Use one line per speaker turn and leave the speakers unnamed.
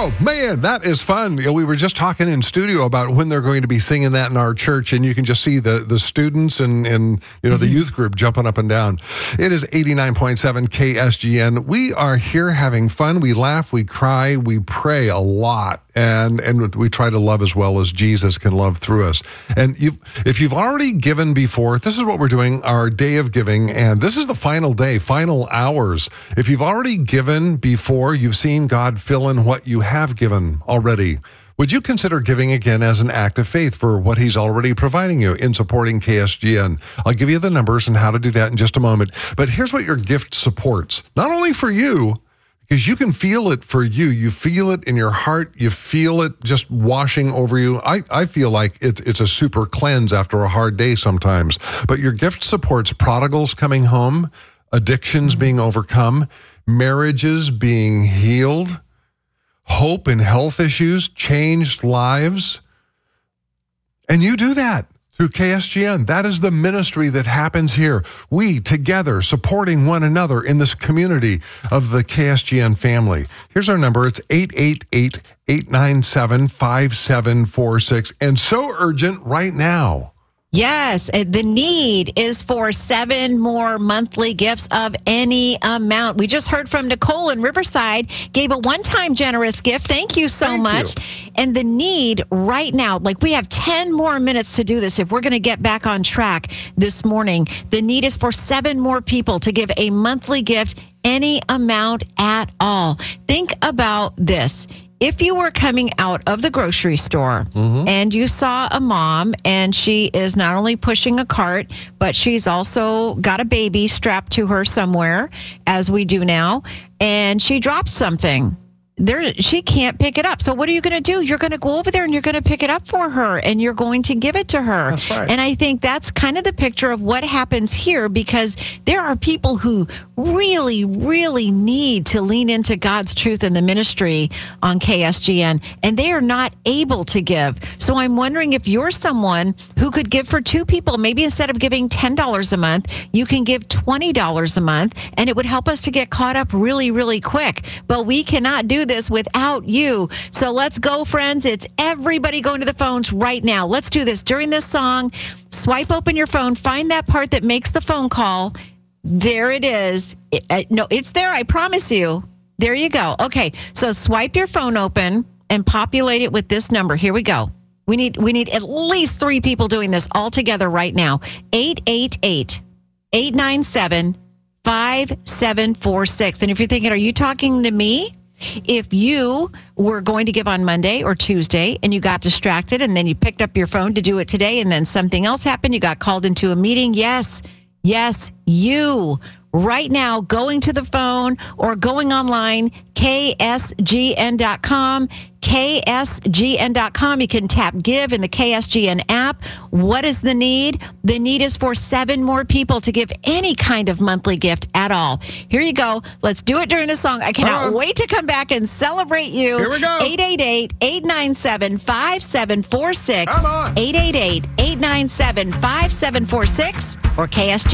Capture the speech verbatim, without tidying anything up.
Oh, man, that is fun. You know, we were just talking in studio about when they're going to be singing that in our church, and you can just see the, the students and, and you know the youth group jumping up and down. It is eighty-nine point seven K S G N. We are here having fun. We laugh, we cry, we pray a lot, and, and we try to love as well as Jesus can love through us. And you, if you've already given before, this is what we're doing, our day of giving, and this is the final day, final hours. If you've already given before, you've seen God fill in what you have given already. Would you consider giving again as an act of faith for what he's already providing you in supporting K S G N? I'll give you the numbers and how to do that in just a moment. But here's what your gift supports. Not only for you, because you can feel it for you. You feel it in your heart. You feel it just washing over you. I, I feel like it's, it's a super cleanse after a hard day sometimes. But your gift supports prodigals coming home, addictions being overcome, marriages being healed, hope in health issues, changed lives. And you do that through K S G N. That is the ministry that happens here. We together supporting one another in this community of the K S G N family. Here's our number. It's eight eight eight, eight nine seven, five seven four six. And so urgent right now.
Yes, the need is for seven more monthly gifts of any amount. We just heard from Nicole in Riverside, gave a one-time generous gift. Thank you so
Thank
much.
you.
And the need right now, like we have ten more minutes to do this if we're going to get back on track this morning. The need is for seven more people to give a monthly gift, any amount at all. Think about this. If you were coming out of the grocery store mm-hmm. and you saw a mom and she is not only pushing a cart, but she's also got a baby strapped to her somewhere, as we do now, and she drops something. There, she can't pick it up. So what are you going to do? You're going to go over there and you're going to pick it up for her and you're going to give it to her.
That's right.
And I think that's kind of the picture of what happens here, because there are people who really, really need to lean into God's truth in the ministry on K S G N, and they are not able to give. So I'm wondering if you're someone who could give for two people. Maybe instead of giving ten dollars a month, you can give twenty dollars a month, and it would help us to get caught up really, really quick. But we cannot do this without you. So let's go, friends. It's everybody going to the phones right now. Let's do this during this song. Swipe open your phone, find that part that makes the phone call. There it is. It, uh, no, it's there. I promise you. There you go. Okay. So swipe your phone open and populate it with this number. Here we go. We need, we need at least three people doing this all together right now. eight eight eight, eight nine seven, five seven four six. And if you're thinking, are you talking to me? If you were going to give on Monday or Tuesday and you got distracted and then you picked up your phone to do it today and then something else happened, you got called into a meeting, yes, yes, you. Right now, going to the phone or going online, K S G N dot com, K S G N dot com. You can tap give in the K S G N app. What is the need? The need is for seven more people to give any kind of monthly gift at all. Here you go. Let's do it during the song. I cannot uh, wait to come back and celebrate you.
Here we go.
eight eight eight, eight nine seven, five seven four six.
Come on.
eight eight eight, eight nine seven, five seven four six or K S G.